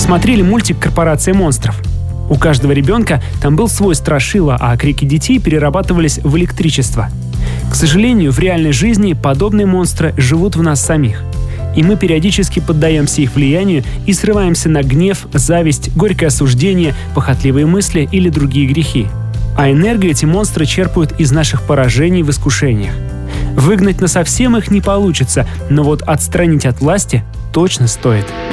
Смотрели мультик «Корпорация монстров»? У каждого ребенка там был свой страшила, а крики детей перерабатывались в электричество. К сожалению, в реальной жизни подобные монстры живут в нас самих. И мы периодически поддаемся их влиянию и срываемся на гнев, зависть, горькое осуждение, похотливые мысли или другие грехи. А энергию эти монстры черпают из наших поражений в искушениях. Выгнать насовсем их не получится, но вот отстранить от власти точно стоит.